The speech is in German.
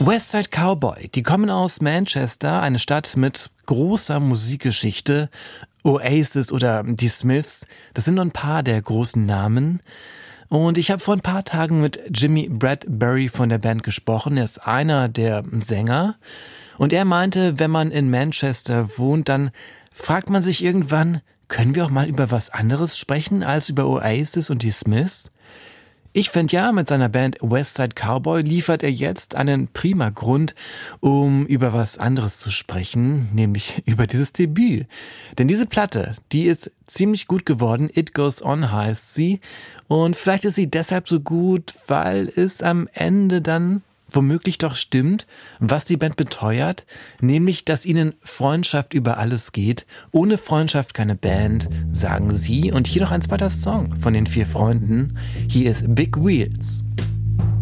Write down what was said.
Westside Cowboy, die kommen aus Manchester, eine Stadt mit großer Musikgeschichte. Oasis oder die Smiths, das sind nur ein paar der großen Namen. Und ich habe vor ein paar Tagen mit Jimmy Bradbury von der Band gesprochen. Er ist einer der Sänger. Und er meinte, wenn man in Manchester wohnt, dann fragt man sich irgendwann, können wir auch mal über was anderes sprechen als über Oasis und die Smiths? Ich finde ja, mit seiner Band Westside Cowboy liefert er jetzt einen prima Grund, um über was anderes zu sprechen, nämlich über dieses Debüt. Denn diese Platte, die ist ziemlich gut geworden, It Goes On heißt sie. Und vielleicht ist sie deshalb so gut, weil es am Ende dann womöglich doch stimmt, was die Band beteuert, nämlich, dass ihnen Freundschaft über alles geht. Ohne Freundschaft keine Band, sagen sie. Und hier noch ein zweiter Song von den 4 Freunden. Hier ist Big Wheels.